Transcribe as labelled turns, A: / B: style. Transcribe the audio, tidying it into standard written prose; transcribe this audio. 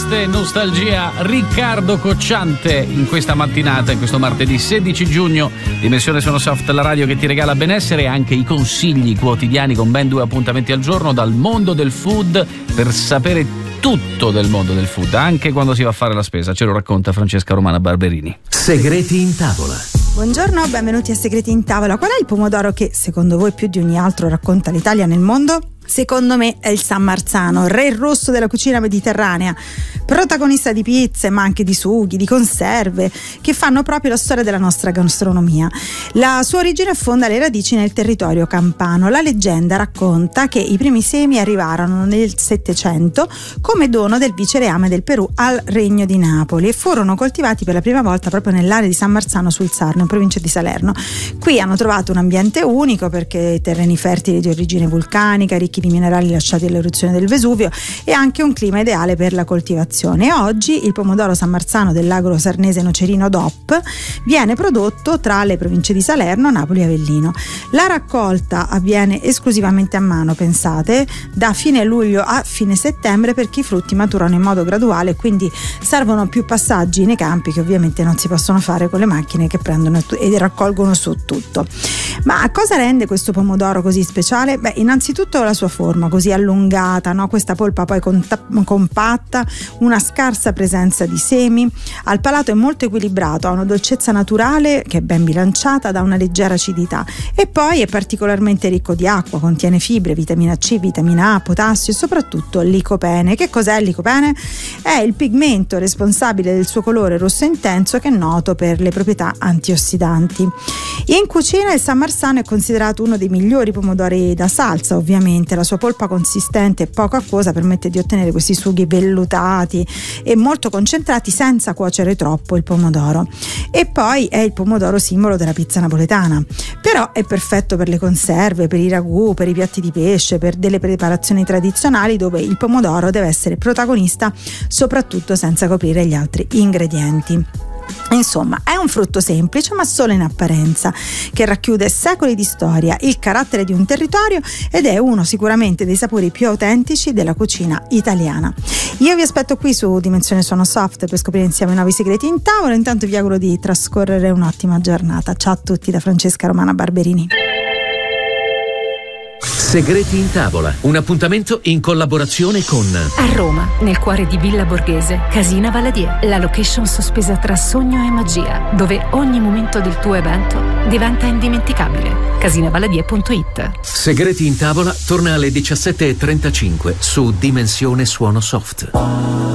A: Trieste Nostalgia, Riccardo Cocciante in questa mattinata, in questo martedì 16 giugno. Dimensione Sonosoft, la radio che ti regala benessere e anche i consigli quotidiani con ben 2 appuntamenti al giorno dal mondo del food, per sapere tutto del mondo del food, anche quando si va a fare la spesa. Ce lo racconta Francesca Romana Barberini.
B: Segreti in tavola.
C: Buongiorno, benvenuti a Segreti in tavola. Qual è il pomodoro che secondo voi più di ogni altro racconta l'Italia nel mondo? Secondo me è il San Marzano, re rosso della cucina mediterranea, protagonista di pizze ma anche di sughi, di conserve che fanno proprio la storia della nostra gastronomia. La sua origine affonda le radici nel territorio campano. La leggenda racconta che i primi semi arrivarono nel Settecento come dono del vicereame del Perù al Regno di Napoli e furono coltivati per la prima volta proprio nell'area di San Marzano sul Sarno, in provincia di Salerno. Qui hanno trovato un ambiente unico perché terreni fertili di origine vulcanica, ricchi di minerali lasciati all'eruzione del Vesuvio e anche un clima ideale per la coltivazione. Oggi il pomodoro San Marzano dell'agro sarnese Nocerino DOP viene prodotto tra le province di Salerno, Napoli e Avellino. La raccolta avviene esclusivamente a mano, pensate, da fine luglio a fine settembre, perché i frutti maturano in modo graduale e quindi servono più passaggi nei campi che ovviamente non si possono fare con le macchine che prendono e raccolgono su tutto. Ma cosa rende questo pomodoro così speciale? Beh, innanzitutto la sua forma così allungata, no? Questa polpa poi compatta, una scarsa presenza di semi, al palato è molto equilibrato, ha una dolcezza naturale che è ben bilanciata da una leggera acidità e poi è particolarmente ricco di acqua, contiene fibre, vitamina C, vitamina A, potassio e soprattutto licopene. Che cos'è il licopene? È il pigmento responsabile del suo colore rosso intenso, che è noto per le proprietà antiossidanti. In cucina il San Marzano è considerato uno dei migliori pomodori da salsa, ovviamente. La sua polpa consistente e poco acquosa permette di ottenere questi sughi vellutati e molto concentrati senza cuocere troppo il pomodoro. E poi è il pomodoro simbolo della pizza napoletana, però è perfetto per le conserve, per i ragù, per i piatti di pesce, per delle preparazioni tradizionali dove il pomodoro deve essere protagonista, soprattutto senza coprire gli altri ingredienti. Insomma, è un frutto semplice ma solo in apparenza, che racchiude secoli di storia, il carattere di un territorio ed è uno sicuramente dei sapori più autentici della cucina italiana. Io vi aspetto qui su Dimensione Sonosoft per scoprire insieme nuovi segreti in tavola. Intanto vi auguro di trascorrere un'ottima giornata. Ciao a tutti da Francesca Romana Barberini.
B: Segreti in tavola, un appuntamento in collaborazione con
D: a Roma, nel cuore di Villa Borghese, Casina Valadier, la location sospesa tra sogno e magia, dove ogni momento del tuo evento diventa indimenticabile. Casinavaladier.it.
B: Segreti in tavola torna alle 17:35 su Dimensione Suono Soft.